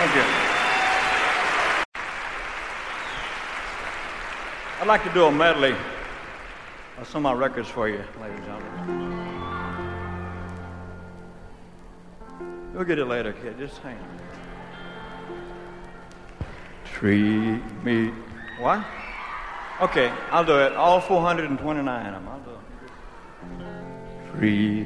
Thank you. I'd like to do a medley of some of my records for you, ladies and gentlemen. We'll get it later, kid. Just hang on. Treat me. What? Okay, I'll do it. All 429 of them. I'll do it. Treat